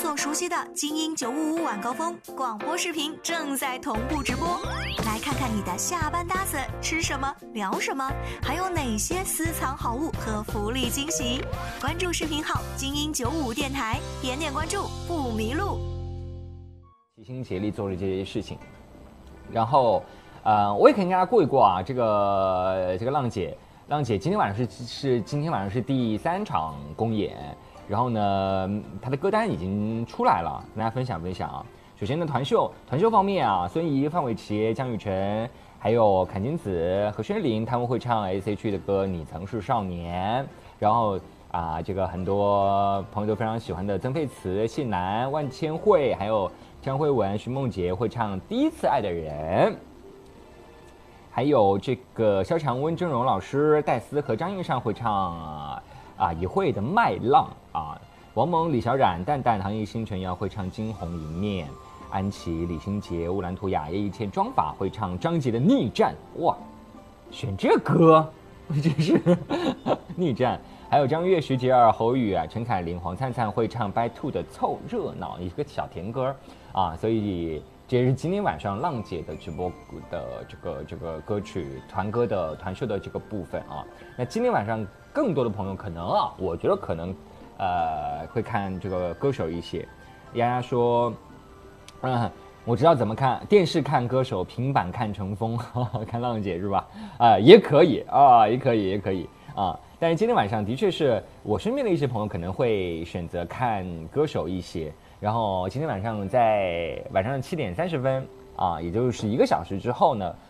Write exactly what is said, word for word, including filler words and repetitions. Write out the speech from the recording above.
所熟悉的精英九五五晚高峰广播视频正在同步直播，来看看你的下班搭子吃什么聊什么，还有哪些私藏好物和福利惊喜。关注视频号精英九五五电台，点点关注不迷路。 齐心协力做了这些事情，然后呃，我也可以跟大家过一过啊，这个这个浪姐，浪姐今天晚上是是今天晚上是第三场公演。然后呢，他的歌单已经出来了，跟大家分享分享啊。首先呢，团秀团秀方面啊，孙怡、范玮琪、江雨晨，还有阚清子、何宣琳，他们会唱 S H E 的歌《你曾是少年》。然后啊，这个很多朋友都非常喜欢的曾沛慈、谢楠、万千惠，还有张惠雯、徐梦洁会唱《第一次爱的人》。还有这个萧蔷、温峥嵘老师、戴思和张映尚会唱。啊，也会的麦浪啊，王蒙、李小冉、蛋蛋、唐艺昕、陈瑶会唱《惊鸿一面》，安琪、李心洁、乌兰图雅、叶一茜、庄法会唱张杰的《逆战》。哇，选这歌，真是逆战。还有张悦、徐杰儿、侯宇啊、陈凯琳、黄灿灿会唱《By Two》的凑热闹，一个小甜歌啊，所以这也是今天晚上浪姐的直播的这个这个歌曲团歌的团秀的这个部分啊。那今天晚上。更多的朋友可能啊，我觉得可能，呃，会看这个歌手一些。丫丫说，嗯，我知道怎么看，电视看歌手，平板看乘风，看浪姐是吧？啊、呃，也可以啊，也可以，也可以啊。但是今天晚上的确是我身边的一些朋友可能会选择看歌手一些。然后今天晚上在晚上七点三十分啊，也就是一个小时之后呢，